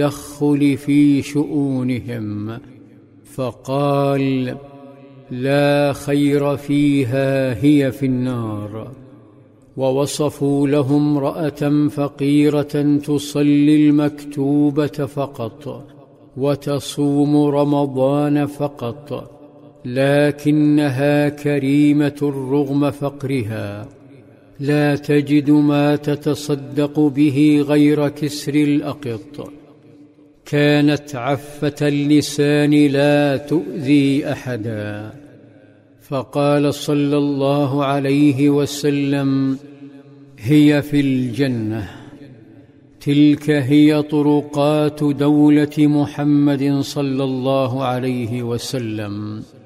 التدخل في شؤونهم، فقال: لا خير فيها، هي في النار. ووصفوا له امرأة فقيرة تصلي المكتوبة فقط وتصوم رمضان فقط، لكنها كريمة رغم فقرها، لا تجد ما تتصدق به غير كسر الأقط، كانت عفة اللسان لا تؤذي أحدا. فقال صلى الله عليه وسلم: هي في الجنة. تلك هي طرقات دولة محمد صلى الله عليه وسلم.